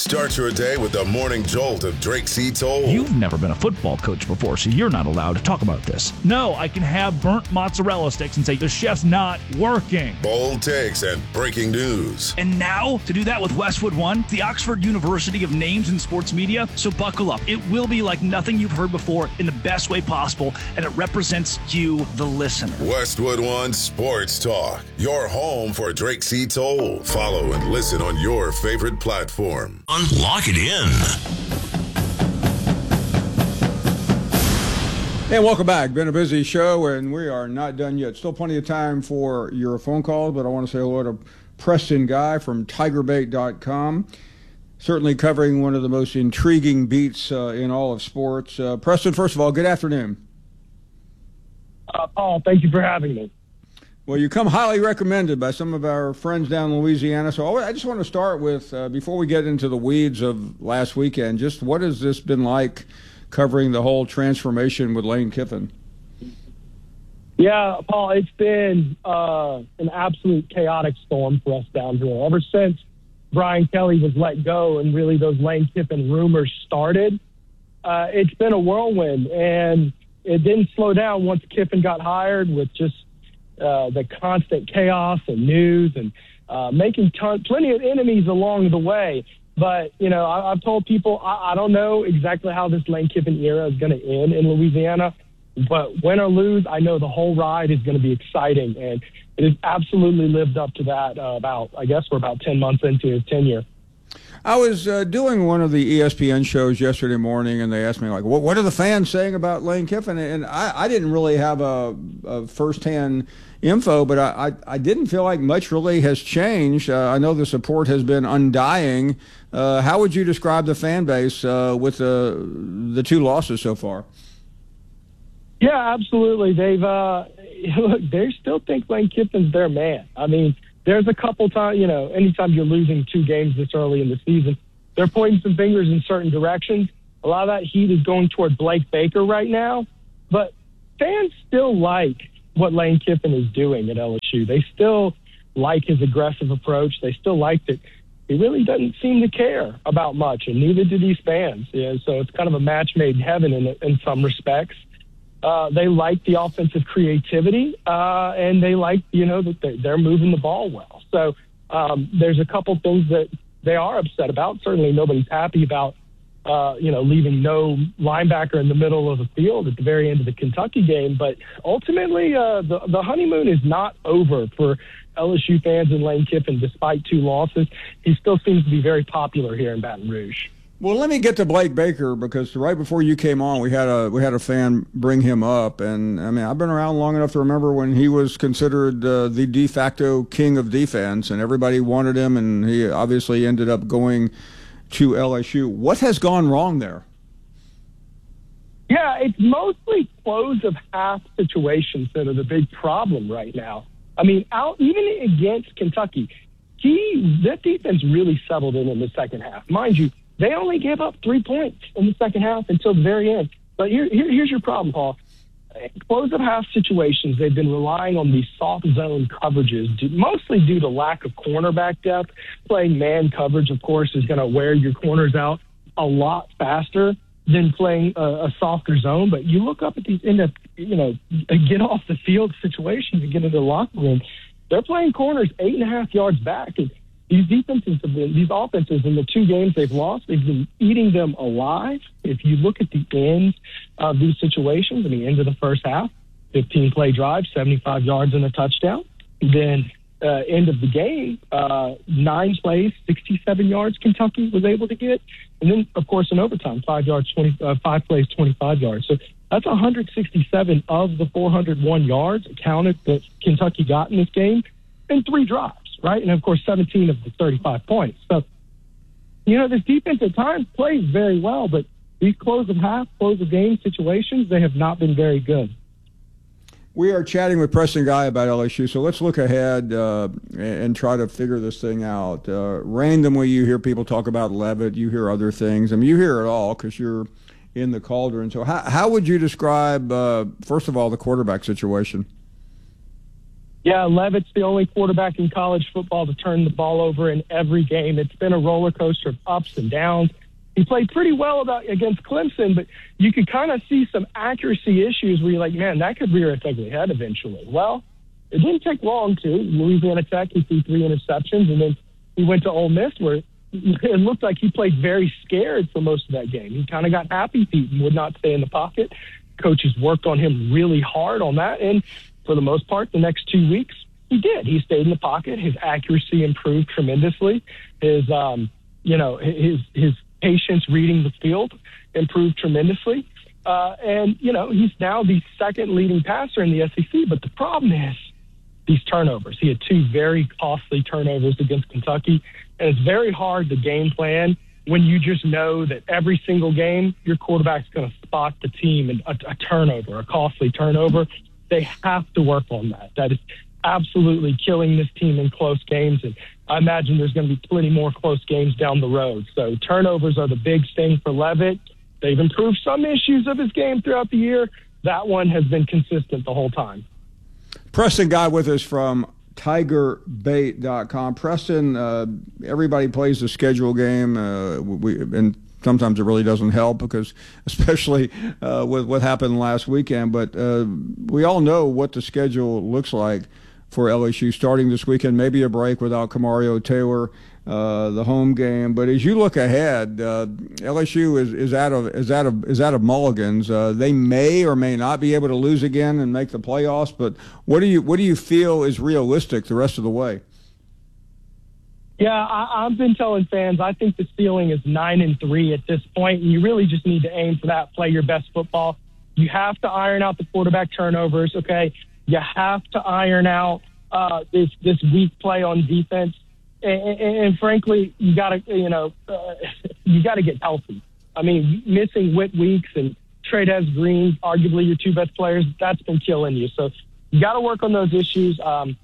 Start your day with the morning jolt of Drake C. Toll. You've never been a football coach before, so you're not allowed to talk about this. No, I can have burnt mozzarella sticks and say the chef's not working. Bold takes and breaking news. And now, to do that with Westwood One, the Oxford University of Names in Sports Media. So buckle up. It will be like nothing you've heard before in the best way possible, and it represents you, the listener. Westwood One Sports Talk, your home for Drake C. Toll. Follow and listen on your favorite platform. Unlock it in. And welcome back. Been a busy show, and we are not done yet. Still plenty of time for your phone calls, but I want to say hello to Preston Guy from TigerBait.com. Certainly covering one of the most intriguing beats in all of sports. Preston, first of all, good afternoon. Paul, thank you for having me. Well, you come highly recommended by some of our friends down in Louisiana. So I just want to start with, before we get into the weeds of last weekend, just what has this been like covering the whole transformation with Lane Kiffin? Yeah, Paul, it's been an absolute chaotic storm for us down here. Ever since Brian Kelly was let go and really those Lane Kiffin rumors started, it's been a whirlwind. And it didn't slow down once Kiffin got hired with just the constant chaos and news and making plenty of enemies along the way. But, you know, I've told people I don't know exactly how this Lane Kiffin era is going to end in Louisiana. But win or lose, I know the whole ride is going to be exciting. And it has absolutely lived up to that we're about 10 months into his tenure. I was doing one of the ESPN shows yesterday morning, and they asked me, like, what are the fans saying about Lane Kiffin? And I didn't really have a firsthand info, but I didn't feel like much really has changed. I know the support has been undying. How would you describe the fan base with the two losses so far? Yeah, absolutely. They still think Lane Kiffin's their man. I mean, there's a couple times, you know, anytime you're losing two games this early in the season, they're pointing some fingers in certain directions. A lot of that heat is going toward Blake Baker right now. But fans still like what Lane Kiffin is doing at LSU. They still like his aggressive approach. They still like that he really doesn't seem to care about much, and neither do these fans. Yeah, so it's kind of a match made in heaven in some respects. They like the offensive creativity, and they like, you know, that they're moving the ball well. So there's a couple things that they are upset about. Certainly nobody's happy about, leaving no linebacker in the middle of the field at the very end of the Kentucky game. But ultimately, the honeymoon is not over for LSU fans and Lane Kiffin. Despite two losses, he still seems to be very popular here in Baton Rouge. Well, let me get to Blake Baker, because right before you came on, we had a fan bring him up, and I mean, I've been around long enough to remember when he was considered the de facto king of defense, and everybody wanted him, and he obviously ended up going to LSU. What has gone wrong there? Yeah, it's mostly close of half situations that are the big problem right now. I mean, even against Kentucky, that defense really settled in the second half, mind you. They only gave up 3 points in the second half until the very end. But here's your problem, Paul. Close of half situations, they've been relying on these soft zone coverages, mostly due to lack of cornerback depth. Playing man coverage, of course, is going to wear your corners out a lot faster than playing a softer zone. But you look up at these get off the field situations and get into the locker room. They're playing corners 8.5 yards back. And these offenses in the two games they've lost, they've been eating them alive. If you look at the ends of these situations, end of the first half, 15-play drive, 75 yards and a touchdown. Then end of the game, 9 plays, 67 yards Kentucky was able to get. And then, of course, in overtime, 5 plays, 25 yards. So that's 167 of the 401 yards counted that Kentucky got in this game in 3 drives. Right? And, of course, 17 of the 35 points. So, this defense at times plays very well, but these close of game situations, they have not been very good. We are chatting with Preston Guy about LSU, so let's look ahead and try to figure this thing out. Randomly, you hear people talk about Leavitt. You hear other things. You hear it all because you're in the cauldron. So how would you describe, first of all, the quarterback situation? Yeah, Leavitt's the only quarterback in college football to turn the ball over in every game. It's been a roller coaster of ups and downs. He played pretty well against Clemson, but you could kind of see some accuracy issues where you're like, man, that could rear its ugly head eventually. Well, it didn't take long to. Louisiana Tech, he threw 3 interceptions, and then he went to Ole Miss where it looked like he played very scared for most of that game. He kind of got happy feet and would not stay in the pocket. Coaches worked on him really hard on that, and for the most part, the next 2 weeks, he did. He stayed in the pocket. His accuracy improved tremendously. His patience reading the field improved tremendously. And he's now the second leading passer in the SEC. But the problem is these turnovers. He had 2 very costly turnovers against Kentucky. And it's very hard to game plan when you just know that every single game your quarterback's going to spot the team in a turnover, a costly turnover. They have to work on that. That is absolutely killing this team in close games. And I imagine there's going to be plenty more close games down the road. So turnovers are the big thing for Leavitt. They've improved some issues of his game throughout the year. That one has been consistent the whole time. Preston Guy with us from TigerBait.com. Preston, everybody plays the schedule game, and sometimes it really doesn't help because, especially with what happened last weekend. But we all know what the schedule looks like for LSU starting this weekend. Maybe a break without Kamario Taylor, the home game. But as you look ahead, LSU is out of mulligans. They may or may not be able to lose again and make the playoffs. But what do you feel is realistic the rest of the way? Yeah, I've been telling fans I think the ceiling is 9-3 at this point, and you really just need to aim for that. Play your best football. You have to iron out the quarterback turnovers. Okay, you have to iron out this weak play on defense, and frankly, you got to get healthy. I mean, missing Whit Weeks and Trey'Dez Green, arguably your 2 best players, that's been killing you. So you got to work on those issues. Paul,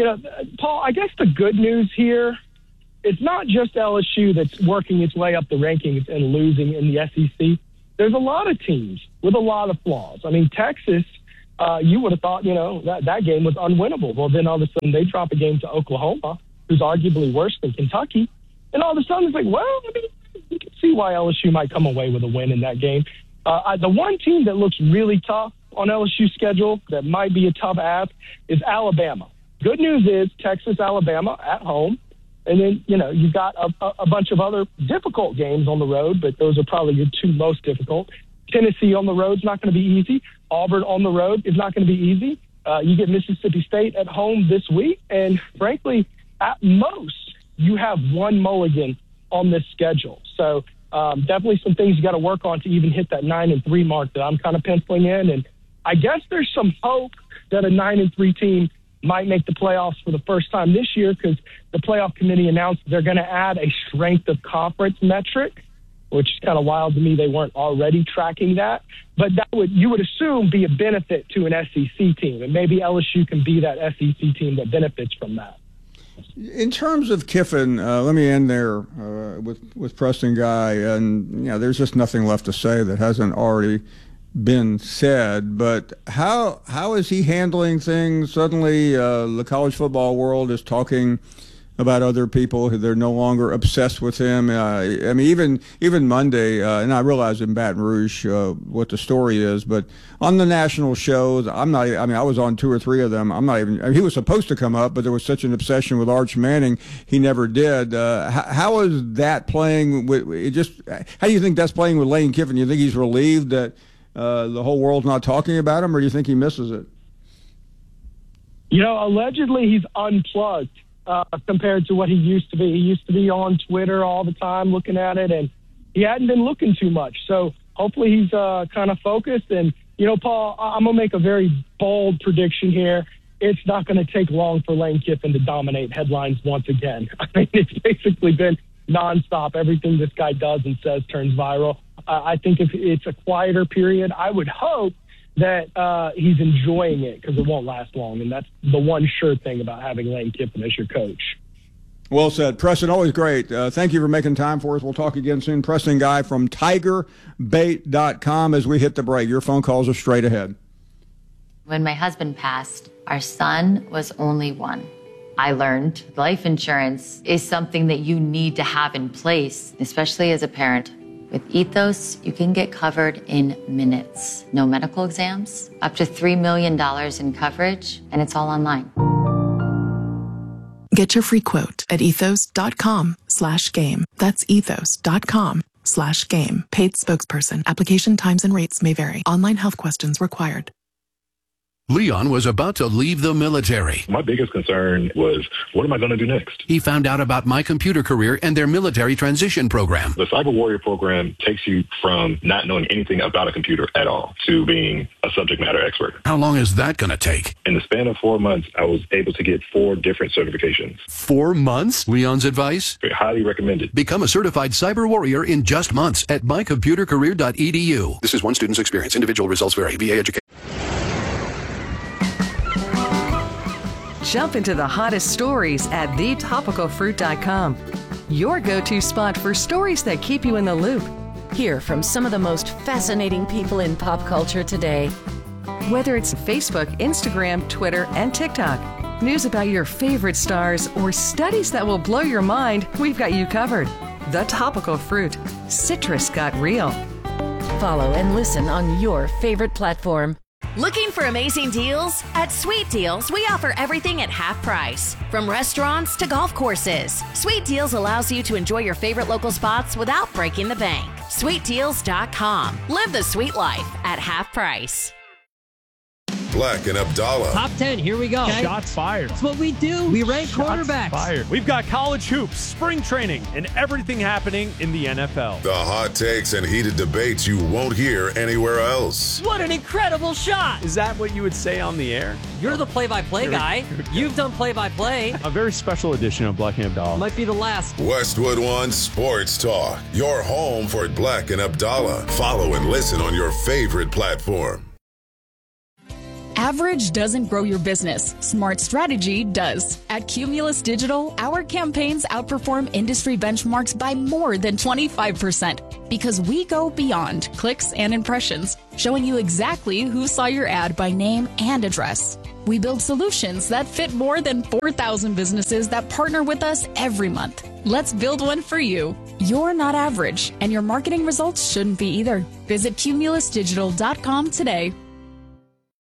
I guess the good news here. It's not just LSU that's working its way up the rankings and losing in the SEC. There's a lot of teams with a lot of flaws. I mean, Texas, you would have thought, that game was unwinnable. Well, then all of a sudden they drop a game to Oklahoma, who's arguably worse than Kentucky. And all of a sudden it's like, well, you can see why LSU might come away with a win in that game. The one team that looks really tough on LSU's schedule that might be a tough ask is Alabama. Good news is Texas, Alabama at home. And then, you've got a bunch of other difficult games on the road, but those are probably your 2 most difficult. Tennessee on the road is not going to be easy. Auburn on the road is not going to be easy. You get Mississippi State at home this week. And frankly, at most, you have 1 mulligan on this schedule. So definitely some things you got to work on to even hit that 9-3 mark that I'm kind of penciling in. And I guess there's some hope that a 9-3 team might make the playoffs for the first time this year because the playoff committee announced they're going to add a strength of conference metric, which is kind of wild to me. They weren't already tracking that. But you would assume be a benefit to an SEC team, and maybe LSU can be that SEC team that benefits from that. In terms of Kiffin, let me end there with Preston Guy, and there's just nothing left to say that hasn't already been said, but how is he handling things? Suddenly the college football world is talking about other people who they're no longer obsessed with him. I mean, even Monday, and I realize in Baton Rouge what the story is, but on the national shows, I was on 2 or 3 of them. He was supposed to come up, but there was such an obsession with Arch Manning, he never did. How is that playing how do you think that's playing with Lane Kiffin? You think he's relieved that the whole world's not talking about him, or do you think he misses it? Allegedly he's unplugged compared to what he used to be. He used to be on Twitter all the time looking at it, and he hadn't been looking too much. So hopefully he's kind of focused. And, Paul, I'm going to make a very bold prediction here. It's not going to take long for Lane Kiffin to dominate headlines once again. I mean, it's basically been nonstop. Everything this guy does and says turns viral. I think if it's a quieter period, I would hope that he's enjoying it because it won't last long. And that's the one sure thing about having Lane Kiffin as your coach. Well said. Preston, always great. Thank you for making time for us. We'll talk again soon. Preston Guy from TigerBait.com as we hit the break. Your phone calls are straight ahead. When my husband passed, our son was only 1. I learned life insurance is something that you need to have in place, especially as a parent. With Ethos, you can get covered in minutes. No medical exams, up to $3 million in coverage, and it's all online. Get your free quote at ethos.com/game. That's ethos.com/game. Paid spokesperson. Application times and rates may vary. Online health questions required. Leon was about to leave the military. My biggest concern was, what am I going to do next? He found out about My Computer Career and their military transition program. The Cyber Warrior program takes you from not knowing anything about a computer at all to being a subject matter expert. How long is that going to take? In the span of 4 months, I was able to get 4 different certifications. 4 months? Leon's advice? Highly recommended. Become a certified cyber warrior in just months at mycomputercareer.edu. This is one student's experience. Individual results vary. VA education. Jump into the hottest stories at thetopicalfruit.com. Your go-to spot for stories that keep you in the loop. Hear from some of the most fascinating people in pop culture today. Whether it's Facebook, Instagram, Twitter, and TikTok, news about your favorite stars, or studies that will blow your mind, we've got you covered. The Topical Fruit. Citrus got real. Follow and listen on your favorite platform. Looking for amazing deals? At Sweet Deals, we offer everything at half price. From restaurants to golf courses, Sweet Deals allows you to enjoy your favorite local spots without breaking the bank. SweetDeals.com. Live the sweet life at half price. Black and Abdallah. Top 10, here we go. Okay. Shots fired. That's what we do. We rank quarterbacks. Fired. We've got college hoops, spring training, and everything happening in the NFL. The hot takes and heated debates you won't hear anywhere else. What an incredible shot. Is that what you would say on the air? You're the play-by-play guy. You've done play-by-play. A very special edition of Black and Abdallah. Might be the last. Westwood One Sports Talk. Your home for Black and Abdallah. Follow and listen on your favorite platform. Average doesn't grow your business. Smart strategy does. At Cumulus Digital, our campaigns outperform industry benchmarks by more than 25% because we go beyond clicks and impressions, showing you exactly who saw your ad by name and address. We build solutions that fit more than 4,000 businesses that partner with us every month. Let's build one for you. You're not average, and your marketing results shouldn't be either. Visit cumulusdigital.com today.